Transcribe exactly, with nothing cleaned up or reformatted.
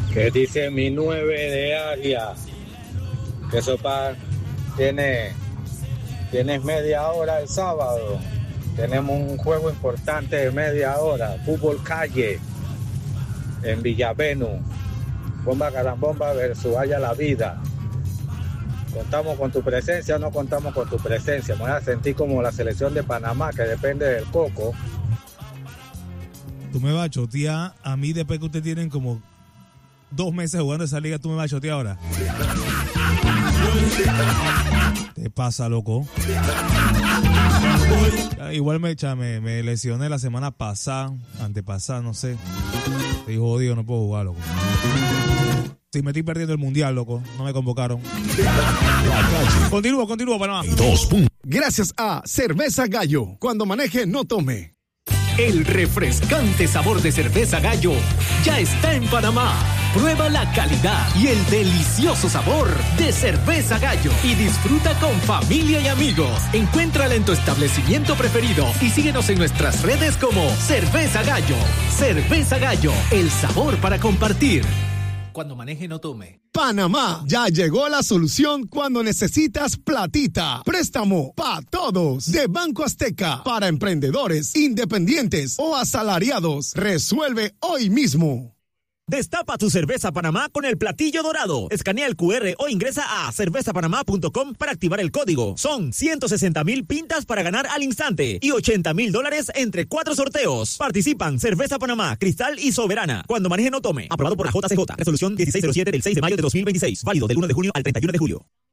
Que dice mi nueve de área. Que eso pa, tiene, tienes media hora el sábado. Tenemos un juego importante de media hora. Fútbol calle. En Villavenu. Bomba Carambomba versus Haya la Vida. ¿Contamos con tu presencia o no contamos con tu presencia? Me voy a sentir como la selección de Panamá, que depende del coco. Tú me vas a chotear a mí después que ustedes tienen como dos meses jugando esa liga, tú me vas a chotear ahora. ¿Qué pasa, loco? Igual me, me, me lesioné la semana pasada, antepasada, no sé. Estoy jodido, no puedo jugar, loco. Si me estoy perdiendo el mundial, loco. No me convocaron. Continúo, continúo, Panamá. Dos puntos. Gracias a Cerveza Gallo. Cuando maneje, no tome. El refrescante sabor de Cerveza Gallo ya está en Panamá. Prueba la calidad y el delicioso sabor de Cerveza Gallo y disfruta con familia y amigos. Encuéntrala en tu establecimiento preferido y síguenos en nuestras redes como Cerveza Gallo. Cerveza Gallo, el sabor para compartir. Cuando maneje, no tome. Panamá, ya llegó la solución cuando necesitas platita. Préstamo pa' todos de Banco Azteca para emprendedores, independientes o asalariados. Resuelve hoy mismo. Destapa tu cerveza Panamá con el platillo dorado. Escanea el cu erre o ingresa a cerveza panamá punto com para activar el código. Son ciento sesenta mil pintas para ganar al instante y ochenta mil dólares entre cuatro sorteos. Participan Cerveza Panamá, Cristal y Soberana. Cuando maneje, no tome. Aprobado por la J C J. Resolución dieciséis cero siete del seis de mayo de dos mil veintiséis. Válido del uno de junio al treinta y uno de julio.